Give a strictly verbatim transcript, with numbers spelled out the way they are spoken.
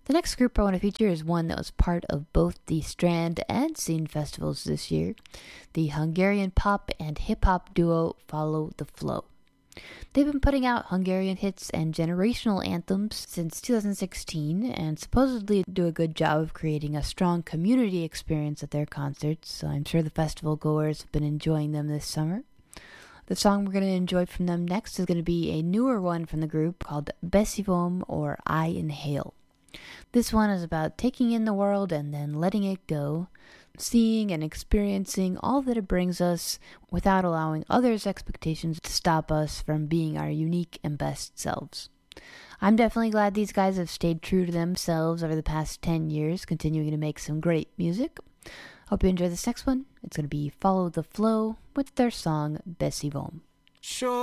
The next group I want to feature is one that was part of both the Strand and Scene festivals this year, the Hungarian pop and hip-hop duo Follow the Flow. They've been putting out Hungarian hits and generational anthems since two thousand sixteen and supposedly do a good job of creating a strong community experience at their concerts, so I'm sure the festival goers have been enjoying them this summer. The song we're going to enjoy from them next is going to be a newer one from the group called Beszívom, or I Inhale. This one is about taking in the world and then letting it go, seeing and experiencing all that it brings us without allowing others' expectations to stop us from being our unique and best selves. I'm definitely glad these guys have stayed true to themselves over the past ten years, continuing to make some great music. Hope you enjoy this next one. It's going to be Follow the Flow with their song Beszívom. Sure.